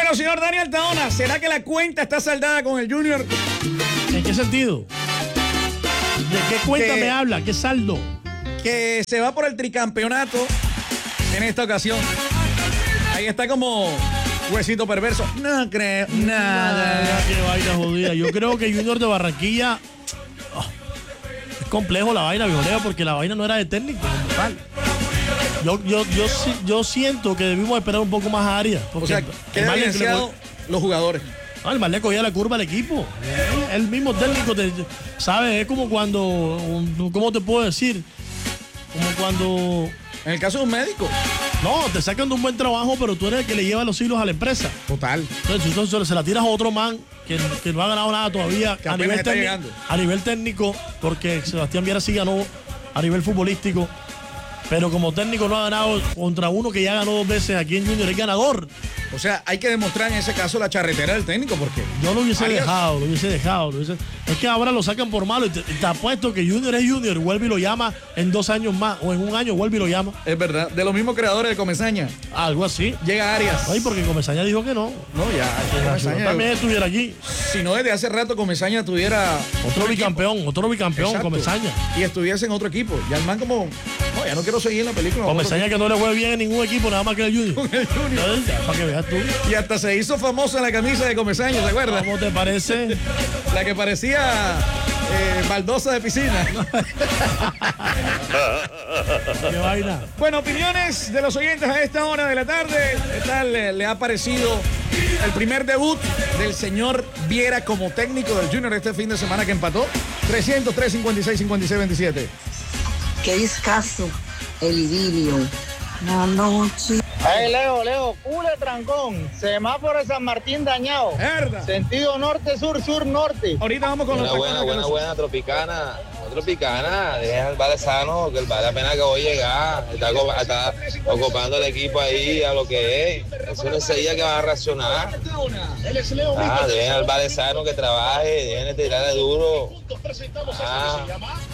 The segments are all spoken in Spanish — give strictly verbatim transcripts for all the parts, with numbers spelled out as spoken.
Bueno, señor Daniel Taona, ¿será que la cuenta está saldada con el Junior? ¿En qué sentido? ¿De qué cuenta que, me habla? ¿Qué saldo? Que se va por el tricampeonato en esta ocasión. Ahí está como huesito perverso. No creo, nada. nada qué vaina jodida. Yo creo que Junior de Barranquilla... Oh, es complejo la vaina, Violeo, porque la vaina no era de técnico. Como tal. Yo, yo, yo, yo siento que debimos esperar un poco más a Arias. O sea, que han evidenciado los jugadores. No, el mal le cogía la curva al equipo. El, el mismo técnico, te, ¿sabes? Es como cuando, ¿cómo te puedo decir? Como cuando... En el caso de un médico. No, te sacan de un buen trabajo, pero tú eres el que le lleva los hilos a la empresa. Total. Entonces, entonces se la tiras a otro man que, que no ha ganado nada todavía que a nivel, está técnico, llegando. a nivel técnico, porque Sebastián Viera sí ganó a nivel futbolístico. Pero como técnico no ha ganado contra uno que ya ganó dos veces aquí en Junior, es ganador. O sea, hay que demostrar en ese caso la charretera del técnico, porque... Yo lo hubiese Arias... dejado, lo hubiese dejado. Lo hubiese... Es que ahora lo sacan por malo y te, te apuesto que Junior es Junior, vuelve y lo llama en dos años más, o en un año vuelve y lo llama. Es verdad, de los mismos creadores de Comesaña. Algo así. Llega Arias. Ay, porque Comesaña dijo que no. No, ya. Comesaña también estuviera aquí. Si no, desde hace rato Comesaña tuviera... Otro bicampeón, equipo. otro bicampeón, Exacto. Comesaña. Y estuviese en otro equipo. Ya el man como... No, ya no quiero seguir en la película. Comesaña que no le juegue bien en ningún equipo, nada más que el Junior. Con el Junior. Entonces, para que veas tú. Y hasta se hizo famosa la camisa de Comesaña, ¿te acuerdas? ¿Cómo te parece? La que parecía eh, baldosa de piscina. Qué vaina. Bueno, opiniones de los oyentes a esta hora de la tarde. ¿Qué tal le, le ha parecido el primer debut del señor Viera como técnico del Junior este fin de semana que empató? trescientos tres, cincuenta y seis, cincuenta y seis, veintisiete. Qué escaso el idilio. La noche. Hey, Leo, Leo, cule trancón, semáforo de San Martín dañado. Herda. Sentido norte, sur, sur, norte. Ahorita vamos con buena, los buena, buena, buena, Tropicana. Tropicana, deja el Vale sano, que el Vale apenas acabó de llegar. Está, está ocupando el equipo ahí a lo que es. Eso no enseguida que van a reaccionar. Ah, dejen al Vale sano que trabaje, dejen de tirarle duro. Ah.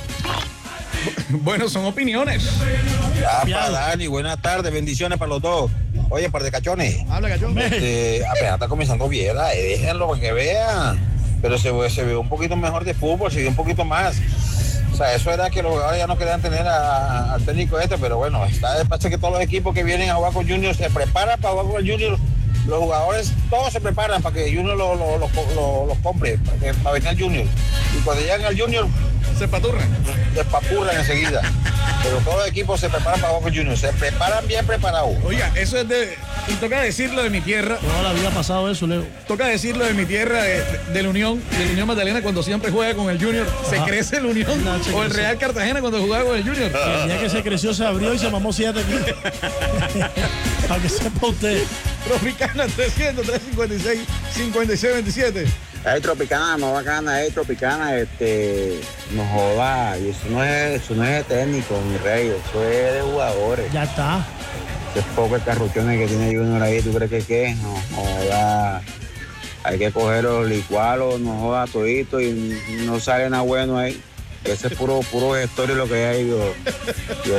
Bueno, son opiniones. Ah, para Dani, buenas tardes, bendiciones para los dos. Oye, par de cachones. Habla, cachón. Este, apenas está comenzando Viera, eh, déjenlo para que vean. Pero se, se ve un poquito mejor de fútbol, se ve un poquito más. O sea, eso era que los jugadores ya no querían tener al técnico este, pero bueno, está, pasa que todos los equipos que vienen a jugar con Junior se preparan para jugar con el Junior. Los jugadores todos se preparan para que Junior los lo, lo, lo, lo compre, para, que, para venir al Junior. Y cuando llegan al Junior, se paturran. Se papurran enseguida. Pero todos los equipos se preparan para jugar con Junior. Se preparan bien preparados. Oiga, eso es de... Y toca decirlo de mi tierra. No, la había pasado eso, Leo. Toca decirlo de mi tierra, de, de, de la Unión, de la Unión Magdalena, cuando siempre juega con el Junior. Ajá. Se crece el Unión. No, o el Real Cartagena cuando jugaba con el Junior. El día que se creció se abrió y se mamó siete aquí. Para que sepa usted. Tropicana trescientos, trescientos cincuenta y seis, cincuenta y seis, veintisiete. Ay, Tropicana, más bacana, ay, Tropicana, este, no joda, y eso no es, eso no es de técnico, mi rey, eso es de jugadores. Ya está. Es poco el carruchones que tiene Junior ahí, ¿tú crees que qué? No joda, hay que cogerlos, licuarlos, no joda todito y no sale nada bueno ahí. Ese es puro, puro gestor y lo que hay, yo, yo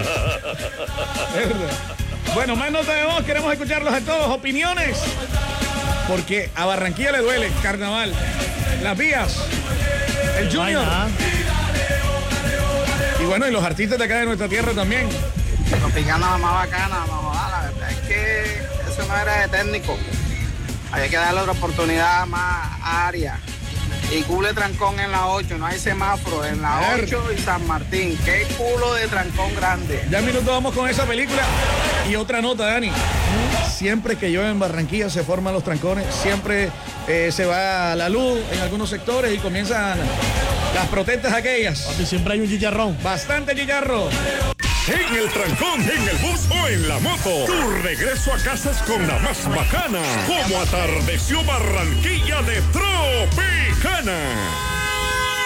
Bueno, más nota de voz, queremos escucharlos a todos, opiniones. Porque a Barranquilla le duele, carnaval, las vías, el Junior. Y bueno, y los artistas de acá de nuestra tierra también. Tropicana la más bacana, mamá, la verdad es que eso no era de técnico. Hay que darle otra oportunidad más a Arias. Y cule trancón en la ocho, no hay semáforo, en la ocho y San Martín. Qué culo de trancón grande. Ya en minuto vamos con esa película. Y otra nota, Dani. Siempre que llueve en Barranquilla se forman los trancones, siempre eh, se va la luz en algunos sectores y comienzan las protestas aquellas. Porque siempre hay un chicharrón. Bastante chicharro. En el trancón, en el bus o en la moto. Tu regreso a casa es con la más bacana. Como atardeció Barranquilla de Tropicana.